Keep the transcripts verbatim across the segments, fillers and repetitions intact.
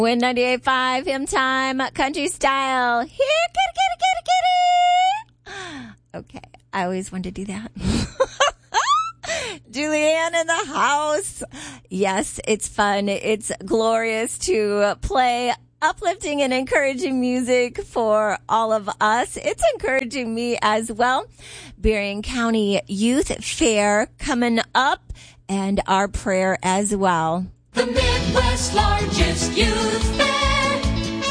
Win ninety-eight point five, hymn time, country style. Here, kitty, kitty, kitty, kitty. Okay, I always wanted to do that. Julianne in the house. Yes, it's fun. It's glorious to play uplifting and encouraging music for all of us. It's encouraging me as well. Berrien County Youth Fair coming up, and our prayer as well. The Midwest's largest youth fair.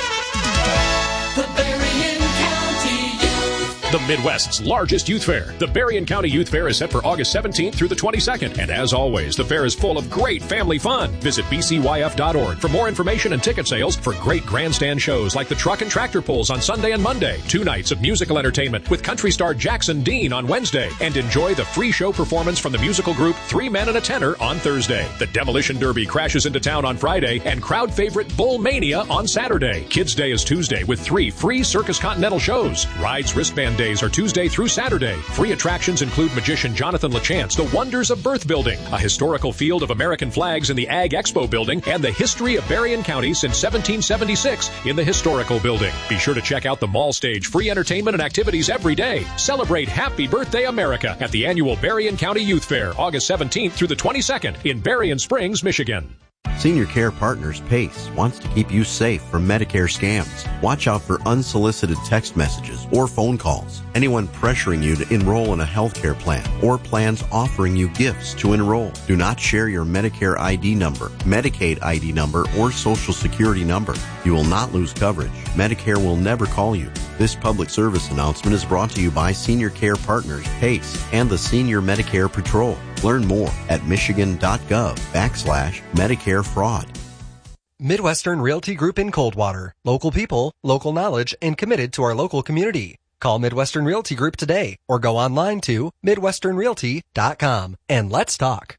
The Berrien County Youth Fair. The Midwest's largest youth fair. The Berrien County Youth Fair is set for August seventeenth through the twenty-second. And as always, the fair is full of great family fun. Visit b c y f dot org for more information and ticket sales for great grandstand shows like the truck and tractor pulls on Sunday and Monday. Two nights of musical entertainment with country star Jackson Dean on Wednesday. And enjoy the free show performance from the musical group Three Men and a Tenor on Thursday. The Demolition Derby crashes into town on Friday and crowd favorite Bull Mania on Saturday. Kids Day is Tuesday with three free Circus Continental shows. Rides wristband days are Tuesday through Saturday. Free attractions include magician Jonathan LaChance, The Wonders of Birth Building, a historical field of American flags in the Ag Expo building, and the history of Berrien County since seventeen seventy-six in the historical building. Be sure to check out the mall stage, free entertainment and activities every day. Celebrate Happy Birthday America at the annual Berrien County Youth Fair, August seventeenth through the twenty-second in Berrien Springs, Michigan. Senior Care Partners PACE wants to keep you safe from Medicare scams. Watch out for unsolicited text messages or phone calls. Anyone pressuring you to enroll in a healthcare plan or plans offering you gifts to enroll. Do not share your Medicare I D number, Medicaid I D number, or Social Security number. You will not lose coverage. Medicare will never call you. This public service announcement is brought to you by Senior Care Partners PACE and the Senior Medicare Patrol. Learn more at michigan.gov backslash Medicare fraud. Midwestern Realty Group in Coldwater. Local people, local knowledge, and committed to our local community. Call Midwestern Realty Group today or go online to midwestern realty dot com and let's talk.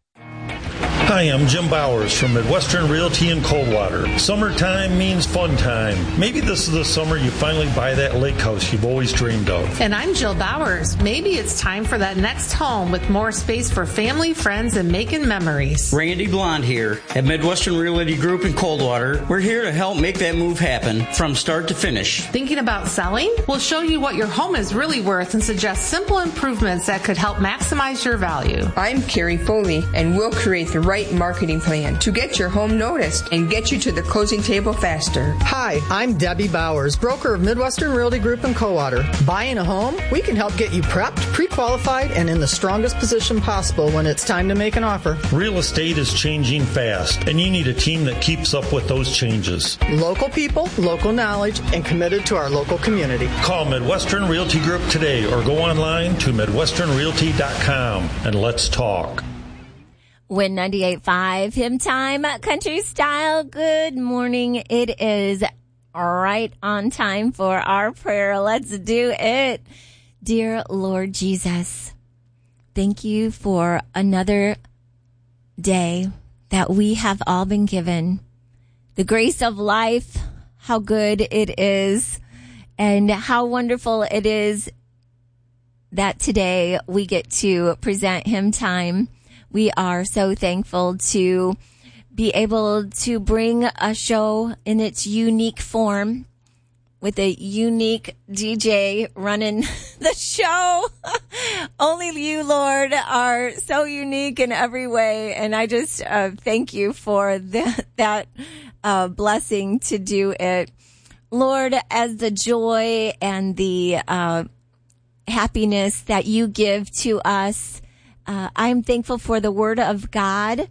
Hi, I'm Jim Bowers from Midwestern Realty in Coldwater. Summertime means fun time. Maybe this is the summer you finally buy that lake house you've always dreamed of. And I'm Jill Bowers. Maybe it's time for that next home with more space for family, friends, and making memories. Randy Blond here at Midwestern Realty Group in Coldwater. We're here to help make that move happen from start to finish. Thinking about selling? We'll show you what your home is really worth and suggest simple improvements that could help maximize your value. I'm Carrie Foley, and we'll create the right marketing plan to get your home noticed and get you to the closing table faster. Hi, I'm Debbie Bowers, broker of Midwestern Realty Group in Coldwater. Buying a home? We can help get you prepped, pre-qualified, and in the strongest position possible when it's time to make an offer. Real estate is changing fast, and you need a team that keeps up with those changes. Local people, local knowledge, and committed to our local community. Call Midwestern Realty Group today or go online to midwestern realty dot com and let's talk. Win ninety-eight point five, hymn time, country style. Good morning. It is right on time for our prayer. Let's do it. Dear Lord Jesus, thank you for another day that we have all been given. The grace of life, how good it is, and how wonderful it is that today we get to present hymn time. We are so thankful to be able to bring a show in its unique form with a unique D J running the show. Only you, Lord, are so unique in every way. And I just uh, thank you for that, that uh, blessing to do it. Lord, as the joy and the uh, happiness that you give to us, Uh, I'm thankful for the Word of God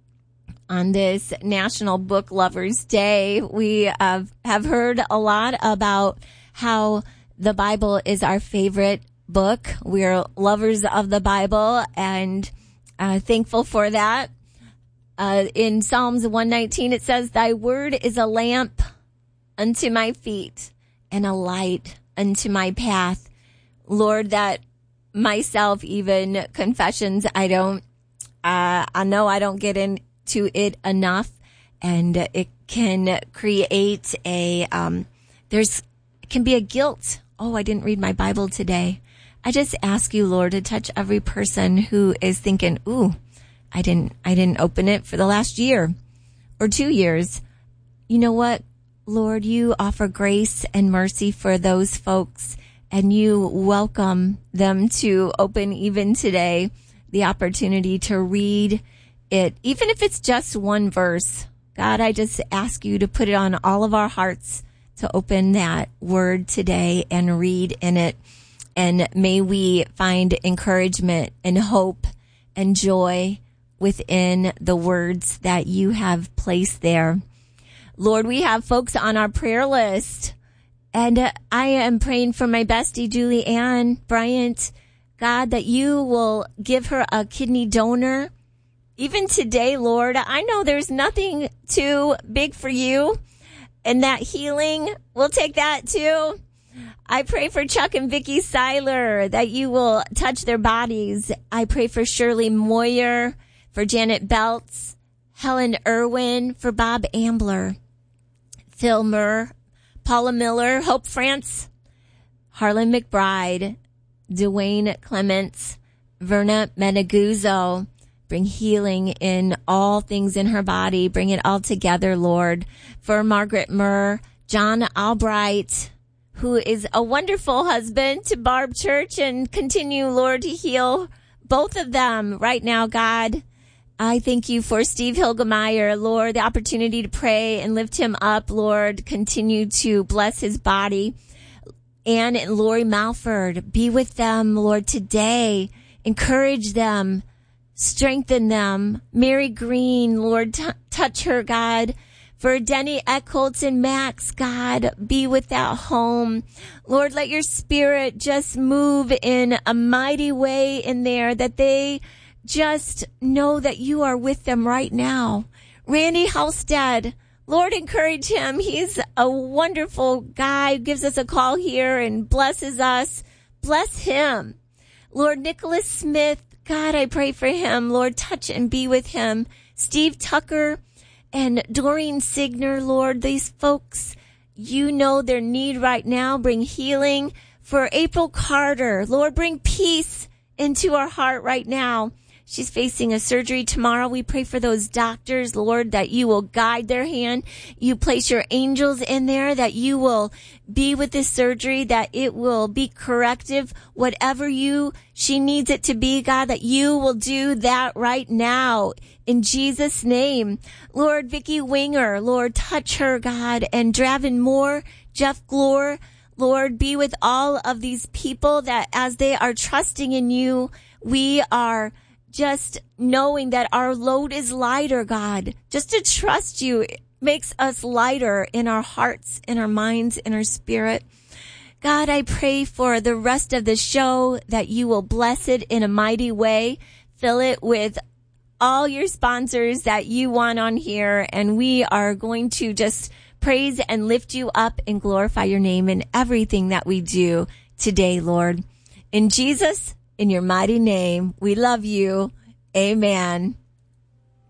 on this National Book Lovers Day. We have, have heard a lot about how the Bible is our favorite book. We're lovers of the Bible and uh, thankful for that. Uh, in Psalms one nineteen, it says, "Thy word is a lamp unto my feet and a light unto my path." Lord, that myself, even confessions, I don't, uh, I know I don't get into it enough, and it can create a, um, there's, it can be a guilt. Oh, I didn't read my Bible today. I just ask you, Lord, to touch every person who is thinking, ooh, I didn't, I didn't open it for the last year or two years. you know what, Lord, you offer grace and mercy for those folks, and you welcome them to open even today the opportunity to read it, even if it's just one verse. God, I just ask you to put it on all of our hearts to open that word today and read in it. And may we find encouragement and hope and joy within the words that you have placed there. Lord, we have folks on our prayer list, and uh, I am praying for my bestie, Julie Ann Bryant. God, that you will give her a kidney donor. Even today, Lord, I know there's nothing too big for you, and that healing, we'll take that too. I pray for Chuck and Vicky Seiler, that you will touch their bodies. I pray for Shirley Moyer, for Janet Belts, Helen Irwin, for Bob Ambler, Phil Murr, Paula Miller, Hope France, Harlan McBride, Dwayne Clements, Verna Meneguzzo. Bring healing in all things in her body. Bring it all together, Lord. For Margaret Murr, John Albright, who is a wonderful husband to Barb Church, and continue, Lord, to heal both of them right now, God. I thank you for Steve Hilgemeyer, Lord, the opportunity to pray and lift him up, Lord. Continue to bless his body. Ann and Lori Malford, be with them, Lord, today. Encourage them. Strengthen them. Mary Green, Lord, t- touch her, God. For Denny Eckholtz and Max, God, be with that home. Lord, let your spirit just move in a mighty way in there, that they just know that you are with them right now. Randy Halstead, Lord, encourage him. He's a wonderful guy, gives us a call here and blesses us. Bless him. Lord, Nicholas Smith, God, I pray for him. Lord, touch and be with him. Steve Tucker and Doreen Signer, Lord, these folks, you know their need right now. Bring healing. For April Carter, Lord, bring peace into our heart right now. She's facing a surgery tomorrow. We pray for those doctors, Lord, that you will guide their hand. You place your angels in there, that you will be with this surgery, that it will be corrective, whatever you, she needs it to be, God, that you will do that right now. In Jesus' name. Lord, Vicky Winger, Lord, touch her, God, and Dravin Moore, Jeff Glore, Lord, be with all of these people that as they are trusting in you, we are just knowing that our load is lighter, God. Just to trust you makes us lighter in our hearts, in our minds, in our spirit. God, I pray for the rest of the show, that you will bless it in a mighty way. Fill it with all your sponsors that you want on here. And we are going to just praise and lift you up and glorify your name in everything that we do today, Lord. In Jesus, in your mighty name, we love you. Amen.